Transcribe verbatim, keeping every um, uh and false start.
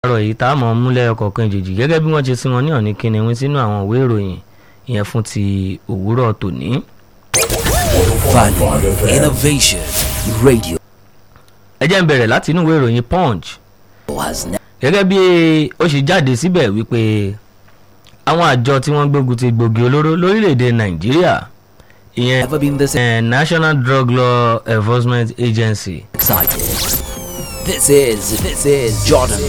àárọ̀ yìí tá a mọ̀ múlẹ̀ ọkọ̀ọ̀kan ìjèjì gẹ́gẹ́ bí wọ́n ṣe sí wọn ní ọ̀ní kìnìún sínú àwọn ìwé ìròyìn ìyẹn fún ti òwúrọ̀ tòní. Value Innovation Radio ẹ jẹ́ n bẹ̀rẹ̀ láti inú ìwé ìròyìn Punch has gẹ́gẹ́ bí ó ṣe jáde síbẹ̀ wípé àwọn àjọ tí wọ́n gbógun ti gbòógì olóró lórílẹ̀‐èdè Nàìjíríà ìyẹn never been this eh, National Drug Law Enforcement Agency excited. This is this is Jordan